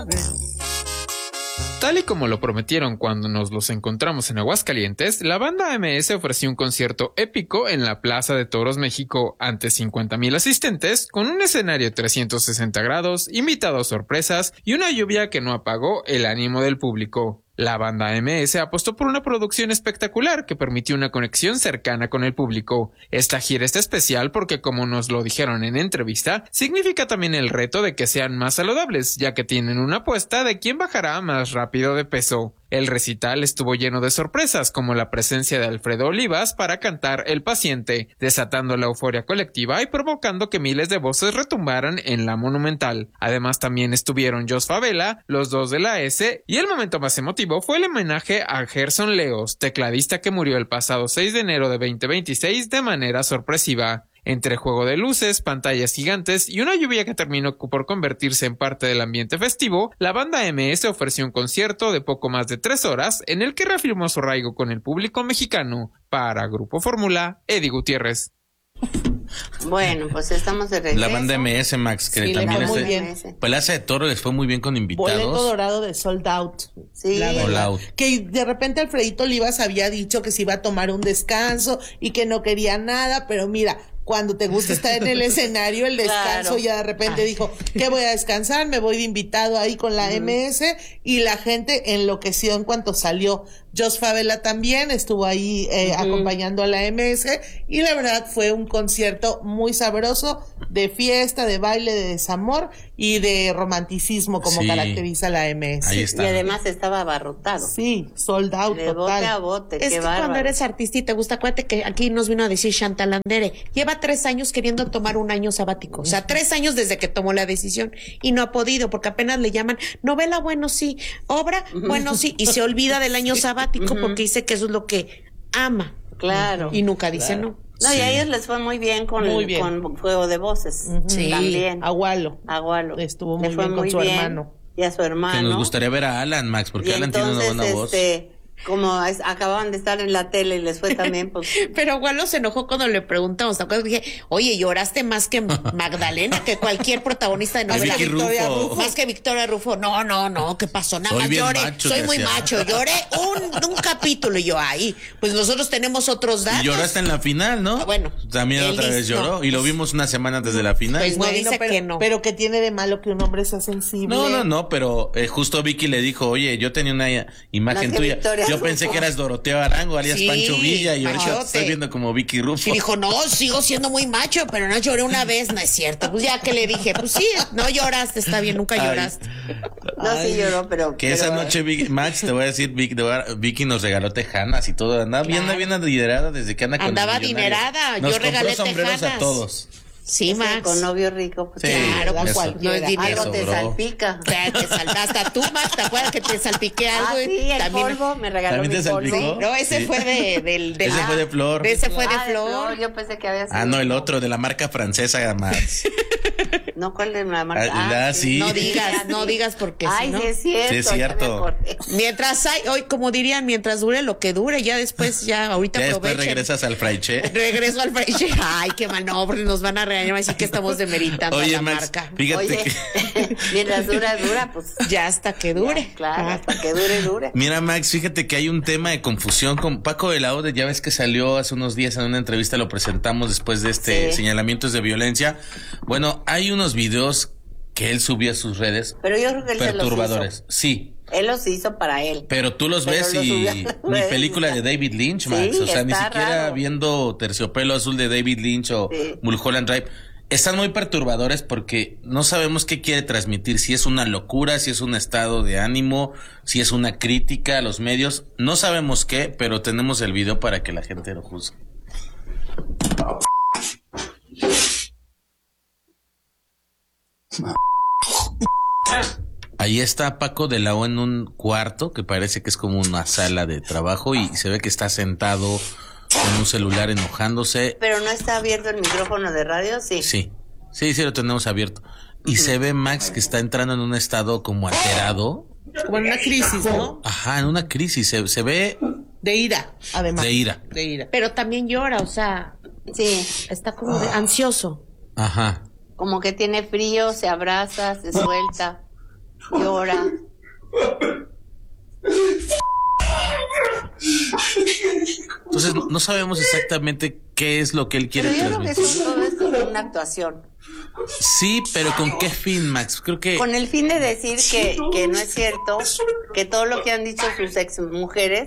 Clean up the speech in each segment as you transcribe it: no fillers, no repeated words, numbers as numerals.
Tal y como lo prometieron cuando nos los encontramos en Aguascalientes, la banda MS ofreció un concierto épico en la Plaza de Toros México ante 50,000 asistentes, con un escenario de 360 grados, invitados sorpresas y una lluvia que no apagó el ánimo del público. La banda MS apostó por una producción espectacular que permitió una conexión cercana con el público. Esta gira es especial porque, como nos lo dijeron en entrevista, significa también el reto de que sean más saludables, ya que tienen una apuesta de quién bajará más rápido de peso. El recital estuvo lleno de sorpresas, como la presencia de Alfredo Olivas para cantar El Paciente, desatando la euforia colectiva y provocando que miles de voces retumbaran en la Monumental. Además, también estuvieron Jos Favela, los dos de la S, y el momento más emotivo fue el homenaje a Gerson Leos, tecladista que murió el pasado 6 de enero de 2026 de manera sorpresiva. Entre juego de luces, pantallas gigantes y una lluvia que terminó por convertirse en parte del ambiente festivo, la banda MS ofreció un concierto de poco más de 3 horas en el que reafirmó su arraigo con el público mexicano. Para Grupo Fórmula, Eddie Gutiérrez. Bueno, pues estamos de regreso. La banda MS, Max, que Sí, también muy bien. Plaza de Toro les fue muy bien con invitados. Boleto dorado de Sold Out. Sí. Sold Out. Que de repente Alfredito Olivas había dicho que se iba a tomar un descanso y que no quería nada, pero mira, cuando te gusta estar en el escenario, el descanso, Claro. ya de repente dijo, que voy a descansar, me voy de invitado ahí con la MS, y la gente enloqueció en cuanto salió. Jos Favela también estuvo ahí acompañando a la MS, y la verdad fue un concierto muy sabroso, de fiesta, de baile, de desamor y de romanticismo, como Sí. caracteriza la MS. Ahí está. Y además estaba abarrotado. Sí, sold out De bote total. a bote, Es qué que bárbaro. cuando eres artista y te gusta, acuérdate que aquí nos vino a decir Chantal Andere, lleva 3 años queriendo tomar un año sabático, o sea, 3 años desde que tomó la decisión y no ha podido, porque apenas le llaman novela, bueno sí, obra, bueno sí, y se olvida del año sabático porque dice que eso es lo que ama. Claro. Y nunca dice no. No, y a ellos les fue muy bien con Juego de Voces. Sí. También. Agualo. Agualo. Estuvo Le muy fue bien con su hermano. Y a su hermano. Que nos gustaría ver a Alan, Max, porque Y Alan tiene una entonces, buena voz. como acababan de estar en la tele y les fue también, pues. Pero Gualo se enojó cuando le preguntamos, ¿te acuerdas? Dije, oye, lloraste más que Magdalena, que cualquier protagonista de novela. Vicky Rufo. Más que Victoria Rufo. No, ¿qué pasó? Nada Soy más bien lloré. macho, Soy muy decía. macho. Lloré un capítulo y yo ahí. Pues nosotros tenemos otros datos. Y lloraste en la final, ¿no? Ah, bueno, También él otra vez dice, lloró. no. Y lo vimos una semana antes de la final. Pues no, dice pero, que no. Pero ¿qué tiene de malo que un hombre sea sensible? No, pero justo Vicky le dijo, oye, yo tenía una imagen Más que tuya. Victoria Yo Rufo. pensé que eras Doroteo Arango, alias Sí, Pancho Villa, y ahorita te machote. estoy viendo como Vicky Rufo. Y dijo, no, sigo siendo muy macho, pero no lloré una vez, no es cierto. Pues ya que le dije, pues sí, no lloraste, está bien, nunca Ay. lloraste. No, sí lloró, pero. Que esa pero- noche, Max, te voy a decir, Vicky nos regaló tejanas y todo. Andaba bien adinerada desde que anda con Andaba los millonarios. adinerada, Nos yo regalé compró sombreros tejanas. a todos. Sí, es que Max. con novio rico, pues. Sí, Claro, pues eso. no es dinero. Algo te sobró. salpica. Te hasta tú, Max, ¿te acuerdas que te salpiqué algo? Ah, sí, el También- polvo, me regaló ¿También mi te polvo. salpicó? No, ese Sí. fue de Ese fue de Flor. Ese fue de Ah, Flor. Yo pensé que había sido. Ah, no, el otro, de la marca francesa, Max. No, ¿cuál de la marca? Sí. No digas porque Ay, si no. sí es cierto. Sí es ya me cierto. acordé. Mientras hoy como dirían, mientras dure lo que dure, ya después, ahorita Ya después aprovechen. regresas al fraiche. Regreso al fraiche. Ay, qué mal, no, porque nos van a regañar, así que estamos demeritando a Oye, la Max, marca. fíjate Oye, que... mientras dura, pues. Ya hasta que dure. Ya, claro, Ah. hasta que dure. Mira, Max, fíjate que hay un tema de confusión con Paco de la Ode. Ya ves que salió hace unos días en una entrevista, lo presentamos después de Sí. señalamientos de violencia. Bueno, hay unos videos que él subió a sus redes Pero yo creo que él se los perturbadores. hizo. Sí, Él los hizo para él. pero tú los Pero ves los y subió a ni las redes. película de David Lynch, Max. Sí, O sea, ni está siquiera raro. viendo Terciopelo Azul de David Lynch o Sí. Mulholland Drive. Están muy perturbadores porque no sabemos qué quiere transmitir, si es una locura, si es un estado de ánimo, si es una crítica a los medios. No sabemos qué, pero tenemos el video para que la gente lo juzgue. Ahí está Paco de la O en un cuarto que parece que es como una sala de trabajo y se ve que está sentado con un celular enojándose. Pero no está abierto el micrófono de radio, sí. Sí, lo tenemos abierto. Y se ve Max que está entrando en un estado como alterado. Como en una crisis, ¿no? Ajá, en una crisis. Se ve De ira, además. de ira. De ira. Pero también llora, o sea, Sí, está como ansioso. Ajá. como que tiene frío, se abraza, se suelta. llora. Entonces no sabemos exactamente qué es lo que él quiere Pero yo creo que transmitir. todo esto es una actuación. Sí, pero ¿con qué fin, Max? Creo que Con el fin de decir que no es cierto, que todo lo que han dicho sus ex mujeres,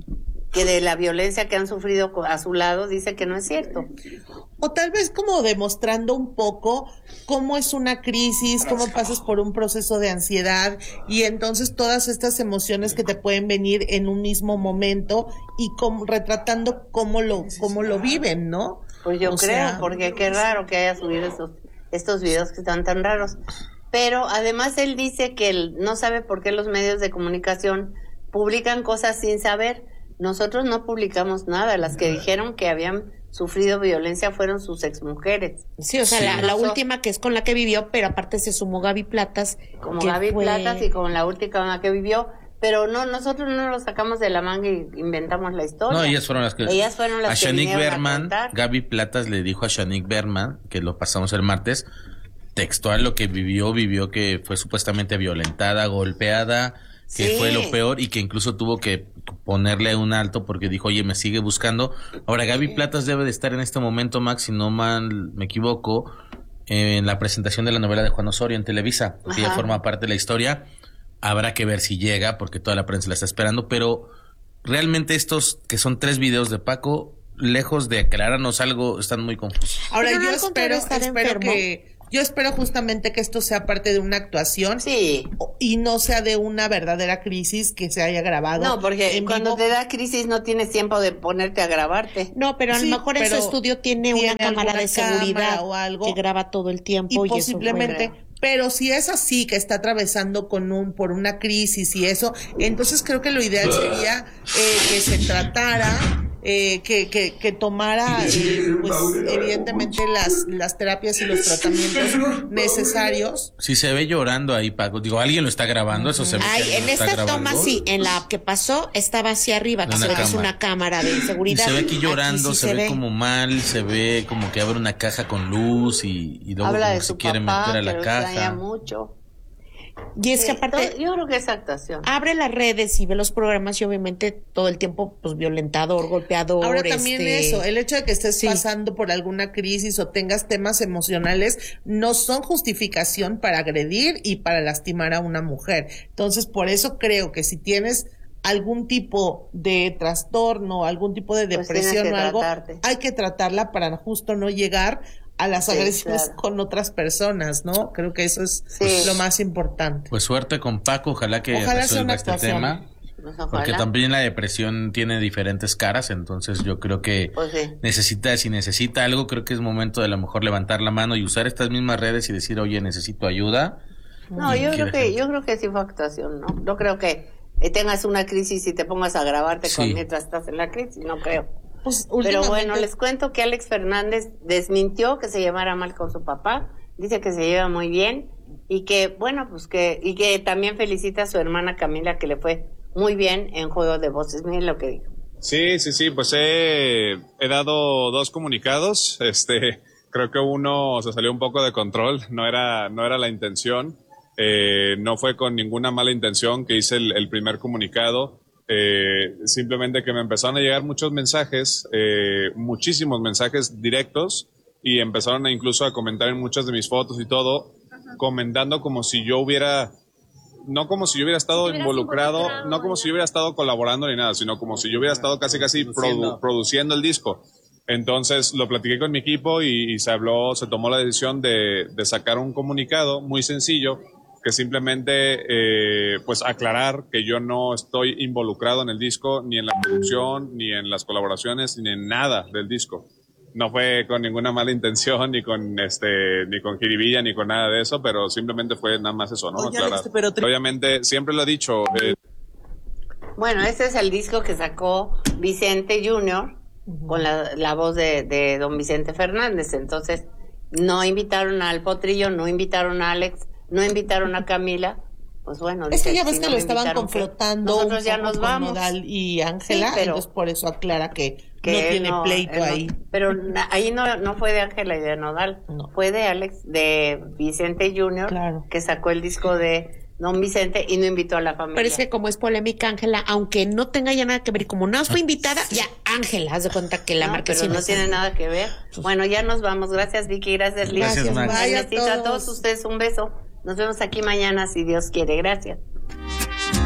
que de la violencia que han sufrido a su lado, dice que no es cierto. O tal vez como demostrando un poco cómo es una crisis, cómo pasas por un proceso de ansiedad y entonces todas estas emociones que te pueden venir en un mismo momento y retratando cómo lo viven, ¿no? Pues yo O creo, sea, porque qué raro que haya subido estos videos que están tan raros. Pero además él dice que él no sabe por qué los medios de comunicación publican cosas sin saber. Nosotros no publicamos nada. Las que dijeron que habían sufrido violencia fueron sus exmujeres. Sí, o sea, Sí. la última que es con la que vivió, pero aparte se sumó Gaby Platas. Como que Gaby fue- Platas y como la última con la que vivió. Pero no, nosotros no lo sacamos de la manga y inventamos la historia. no, ellas fueron las que a a Shanique vinieron a Berman, contar. Gaby Platas le dijo a Shanique Berman, que lo pasamos el martes, textual lo que vivió que fue supuestamente violentada, golpeada, que Sí. fue lo peor y que incluso tuvo que ponerle un alto porque dijo, oye, me sigue buscando. Ahora, Gaby Platas debe de estar en este momento, Max, si no mal me equivoco, en la presentación de la novela de Juan Osorio en Televisa, que ella Ajá. forma parte de la historia. Habrá que ver si llega, porque toda la prensa la está esperando, pero realmente estos, que son 3 videos de Paco, lejos de aclararnos algo, están muy confusos. Ahora Pero no yo al contrario, estar enfermo. yo espero justamente que esto sea parte de una actuación Sí. y no sea de una verdadera crisis que se haya grabado. No, porque en cuando vivo. te da crisis no tienes tiempo de ponerte a grabarte. No, pero a Sí, lo mejor en su pero estudio tiene una cámara alguna de seguridad cámara o algo. que graba todo el tiempo Y y, eso posiblemente, fue. pero si es así, que está atravesando por una crisis y eso, entonces creo que lo ideal sería que se tratara, que tomara, pues evidentemente las terapias y los tratamientos necesarios. Si se ve llorando ahí, Paco, digo, alguien lo está grabando, eso se ve. que Ay, alguien en lo está esta grabando. toma sí, en la que pasó estaba hacia arriba, que En se una ve que es cámara. una cámara de Y seguridad. se ve aquí llorando, sí se ve como mal, se ve como que abre una caja con luz y luego Habla como de que su se quiere papá, meter a que la lo extraña caja. mucho. Y es que aparte Yo creo que es actuación. abre las redes y ve los programas y obviamente todo el tiempo pues violentador, golpeador. Ahora también eso, el hecho de que estés Sí. pasando por alguna crisis o tengas temas emocionales no son justificación para agredir y para lastimar a una mujer. Entonces, por eso creo que si tienes algún tipo de trastorno, algún tipo de Pues depresión tienes o que algo, tratarte. hay que tratarla para justo no llegar a las Sí, agresiones claro. con otras personas, ¿no? Creo que eso es Sí. lo más importante. Pues suerte con Paco, ojalá que Ojalá sea una resuelva este actuación. tema. Pues Porque ojalá. también la depresión tiene diferentes caras, entonces yo creo que Pues sí. si necesita algo, creo que es momento de a lo mejor levantar la mano y usar estas mismas redes y decir, oye, necesito ayuda. No, Y yo quiere creo que gente. sí fue actuación, ¿no? No creo que tengas una crisis y te pongas a grabarte Sí. mientras estás en la crisis, no creo. Pues, Pero últimamente- bueno, les cuento que Alex Fernández desmintió que se llevara mal con su papá, dice que se lleva muy bien y que, bueno, pues y que también felicita a su hermana Camila, que le fue muy bien en Juego de Voces. Miren lo que dijo. Sí, pues he dado 2 comunicados, creo que uno se salió un poco de control, no era la intención, no fue con ninguna mala intención que hice el primer comunicado, simplemente que me empezaron a llegar muchos mensajes, muchísimos mensajes directos y empezaron incluso a comentar en muchas de mis fotos y todo, comentando como si yo hubiera... No como si yo hubiera estado involucrado, no como si yo hubiera estado colaborando ni nada, sino como si yo hubiera estado casi produciendo el disco. Entonces lo platiqué con mi equipo y se tomó la decisión de sacar un comunicado muy sencillo que simplemente pues aclarar que yo no estoy involucrado en el disco, ni en la producción, ni en las colaboraciones, ni en nada del disco. No fue con ninguna mala intención, ni con jiribilla, ni con nada de eso, pero simplemente fue nada más eso, ¿no? Oye, Alex, Aclarar. pero Obviamente, siempre lo he dicho, Bueno, este es el disco que sacó Vicente Junior con la voz de don Vicente Fernández. Entonces, no invitaron al Potrillo, no invitaron a Alex, no invitaron a Camila. Pues bueno, Es que dice, ya ves si que no lo me estaban invitaron, ¿qué? confrontando Nosotros un ya poco nos con vamos. Nodal y Ángela, Sí, pero- entonces por eso aclara que Que no él tiene pleito él no- ahí. Pero ahí no fue de Ángela y de Nodal, No. fue de Alex, de Vicente Junior, Claro. que sacó el disco de don Vicente y no invitó a la familia. Pero es que como es polémica, Ángela, aunque no tenga ya nada que ver, como no fue invitada, ya Ángela, haz de cuenta que la no, marquesina. pero no tiene nada que ver. Bueno, ya nos vamos. Gracias, Vicky. Gracias, Liz. Gracias, Max. Bye a Necesito a todos ustedes un beso. Nos vemos aquí mañana, si Dios quiere. Gracias.